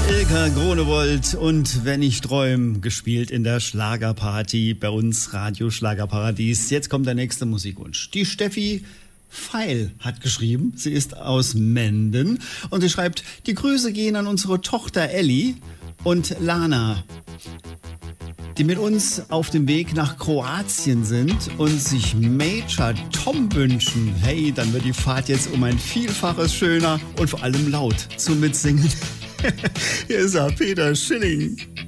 Ilka Gronewold und Wenn ich träum, gespielt in der Schlagerparty bei uns, Radio Schlagerparadies. Jetzt kommt der nächste Musikwunsch. Die Steffi Feil hat geschrieben, sie ist aus Menden und sie schreibt, die Grüße gehen an unsere Tochter Elli und Lana, die mit uns auf dem Weg nach Kroatien sind und sich Major Tom wünschen. Hey, dann wird die Fahrt jetzt um ein Vielfaches schöner und vor allem laut zum Mitsingen. Hier ist er, Peter Schilling.